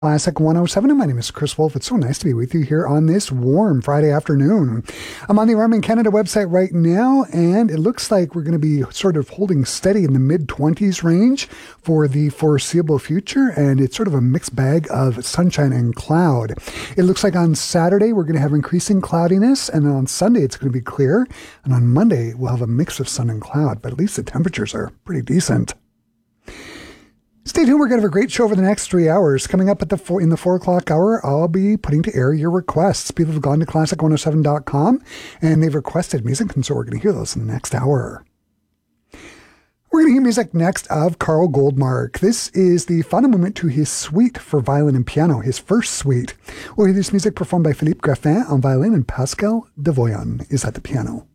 Classic 107, and my name is Chris Wolf. It's so nice to be with you here on this warm Friday afternoon. I'm on the Environment Canada website right now, and it looks like we're going to be sort of holding steady in the mid-20s range for the foreseeable future, and it's sort of a mixed bag of sunshine and cloud. It looks like on Saturday we're going to have increasing cloudiness, and then on Sunday it's going to be clear, and on Monday we'll have a mix of sun and cloud, but at least the temperatures are pretty decent. Stay tuned. We're going to have a great show over the next 3 hours. Coming up at in the 4 o'clock hour, I'll be putting to air your requests. People have gone to classic107.com and they've requested music, and so we're going to hear those in the next hour. We're going to hear music next of Carl Goldmark. This is the final movement to his suite for violin and piano, his first suite. We'll hear this music performed by Philippe Graffin on violin and Pascal Devoyan is at the piano.